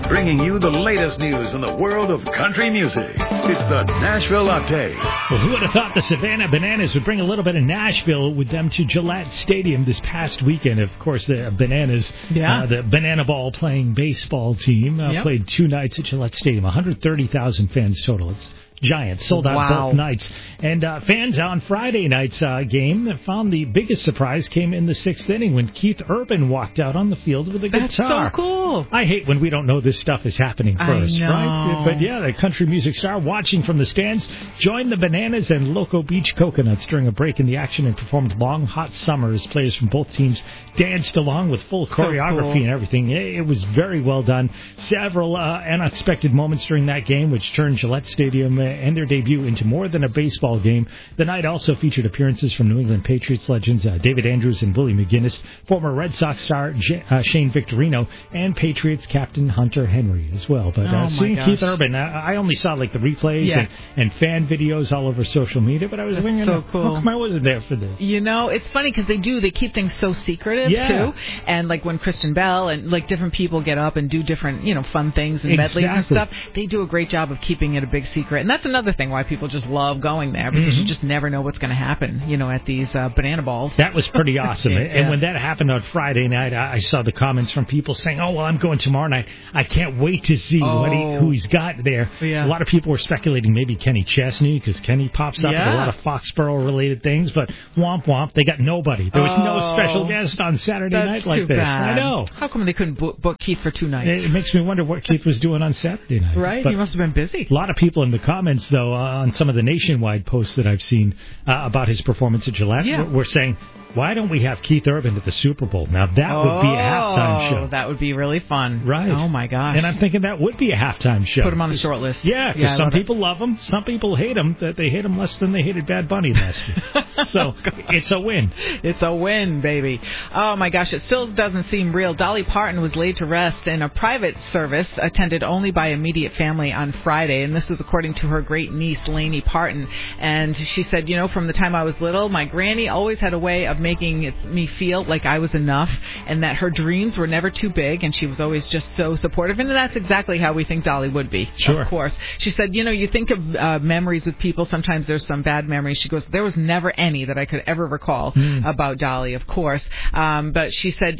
bringing you the latest news in the world of country music. It's the Nashville Update. Well, who would have thought the Savannah Bananas would bring a little bit of Nashville with them to Gillette Stadium this past weekend? Of course, the Bananas, the Banana Ball playing baseball team, played 2 nights at Gillette Stadium. 130,000 fans total. It's giant, sold out both nights. And fans on Friday night's game found the biggest surprise came in the 6th inning when Keith Urban walked out on the field with a guitar. That's so cool. I hate when we don't know this stuff is happening first, right? But yeah, the country music star watching from the stands joined the Bananas and Loco Beach Coconuts during a break in the action and performed Long Hot Summer as players from both teams danced along with full choreography and everything. It was very well done. Several unexpected moments during that game, which turned Gillette Stadium and their debut into more than a baseball game. The night also featured appearances from New England Patriots legends David Andrews and Willie McGinnis, former Red Sox star Shane Victorino, and Patriots captain Hunter Henry as well. But seeing Keith Urban, I only saw like the replays and fan videos all over social media, but I was thinking, so cool. How come I wasn't there for this? You know, it's funny because they keep things so secretive too. And like when Kristen Bell and like different people get up and do different, fun things and medleys and stuff, they do a great job of keeping it a big secret. And that's another thing why people just love going there, because you just never know what's going to happen, at these banana balls. That was pretty awesome. And when that happened on Friday night, I saw the comments from people saying, oh, well, I'm going tomorrow night. I can't wait to see who he's got there. A lot of people were speculating maybe Kenny Chesney, because Kenny pops up with a lot of Foxborough-related things, but womp womp, they got nobody. There was no special guest on Saturday night like this. Bad. I know. How come they couldn't book Keith for 2 nights? It makes me wonder what Keith was doing on Saturday night. Right, but he must have been busy. A lot of people in the comments, though, on some of the nationwide posts that I've seen about his performance at Gillette, were saying, why don't we have Keith Urban at the Super Bowl? Now, that would be a halftime show. That would be really fun. Right. Oh, my gosh. And I'm thinking that would be a halftime show. Put him on the short list. Yeah, because some people love him. Some people hate him. They hate him less than they hated Bad Bunny last year. So it's a win. It's a win, baby. Oh, my gosh. It still doesn't seem real. Dolly Parton was laid to rest in a private service attended only by immediate family on Friday. And this was according to her great niece, Lainey Parton. And she said, from the time I was little, my granny always had a way of making me feel like I was enough, and that her dreams were never too big, and she was always just so supportive. And that's exactly how we think Dolly would be, of course. She said, you think of memories with people. Sometimes there's some bad memories. She goes, there was never any that I could ever recall about Dolly, of course. But she said,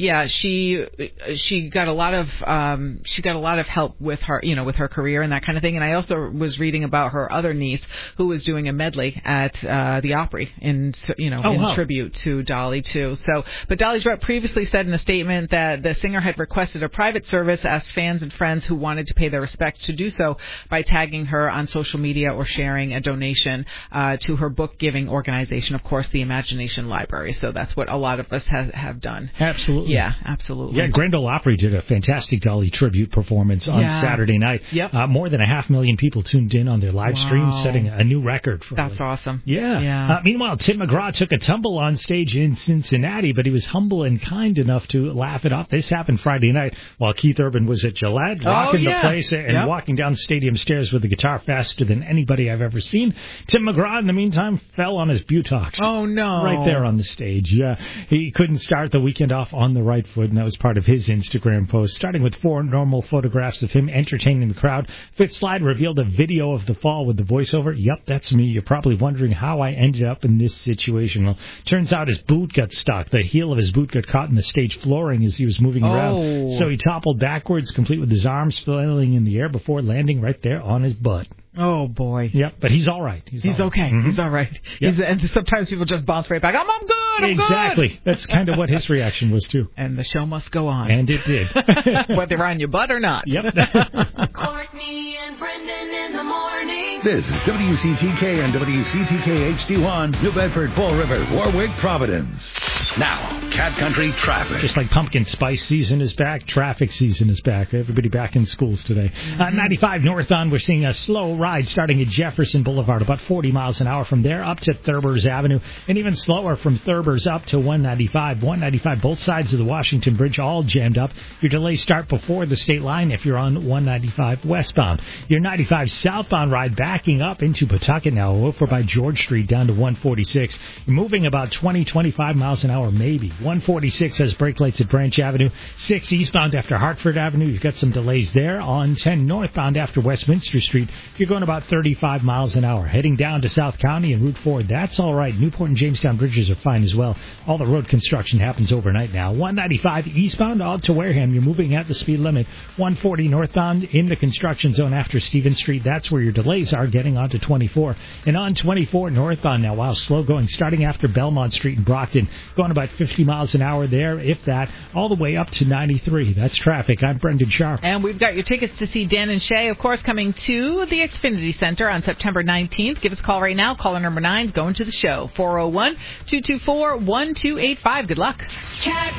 she got a lot of help with her, with her career and that kind of thing. And I also was reading about her other niece who was doing a medley at the Opry in tribute to Dolly too. So, but Dolly's rep previously said in a statement that the singer had requested a private service, asked fans and friends who wanted to pay their respects to do so by tagging her on social media or sharing a donation to her book-giving organization, of course, the Imagination Library. So that's what a lot of us have done. Absolutely. Yeah, absolutely. Yeah, Grand Ole Opry did a fantastic Dolly tribute performance on Saturday night. Yep. More than 500,000 people tuned in on their live stream, setting a new record for That's awesome. Yeah. Meanwhile, Tim McGraw took a tumble on stage in Cincinnati, but he was humble and kind enough to laugh it off. This happened Friday night while Keith Urban was at Gillette, rocking the place and walking down stadium stairs with a guitar faster than anybody I've ever seen. Tim McGraw, in the meantime, fell on his buttocks. Oh, no. Right there on the stage. Yeah. He couldn't start the weekend off on the right foot, and that was part of his Instagram post. Starting with 4 normal photographs of him entertaining the crowd, FitSlide revealed a video of the fall with the voiceover, "Yep, that's me. You're probably wondering how I ended up in this situation." Well, turns out his boot got stuck. The heel of his boot got caught in the stage flooring as he was moving around. So he toppled backwards, complete with his arms flailing in the air before landing right there on his butt. Oh, boy. Yep, but he's all right. He's okay. Mm-hmm. He's all right. Yep. And sometimes people just bounce right back. I'm good. Exactly. That's kind of what his reaction was, too. And the show must go on. And it did. Whether on your butt or not. Yep. Courtney and Brendan in the morning. This is WCTK and WCTK HD1, New Bedford, Fall River, Warwick, Providence. Now, Cat Country traffic. Just like pumpkin spice season is back, traffic season is back. Everybody back in schools today. 95 northbound, we're seeing a slow ride starting at Jefferson Boulevard, about 40 miles an hour from there up to Thurbers Avenue, and even slower from Thurbers up to 195. 195, both sides of the Washington Bridge all jammed up. Your delays start before the state line if you're on 195 westbound. Your 95 southbound ride backing up into Pawtucket now over by George Street down to 146. You're moving about 20, 25 miles an hour maybe. 146 has brake lights at Branch Avenue. 6 eastbound after Hartford Avenue. You've got some delays there. On 10 northbound after Westminster Street, you're going about 35 miles an hour. Heading down to South County and Route 4, that's all right. Newport and Jamestown bridges are fine as well. All the road construction happens overnight now. 195 eastbound out to Wareham. You're moving at the speed limit. 140 northbound in the construction zone after Stevens Street. That's where your delays are getting onto 24. And on 24 northbound now, wow, slow going, starting after Belmont Street in Brockton. Going about 50 miles an hour there, if that, all the way up to 93. That's traffic. I'm Brendan Sharp. And we've got your tickets to see Dan and Shay, of course, coming to the Xfinity Center on September 19th. Give us a call right now. Caller number 9 is going to the show. 401-224-1285. Good luck.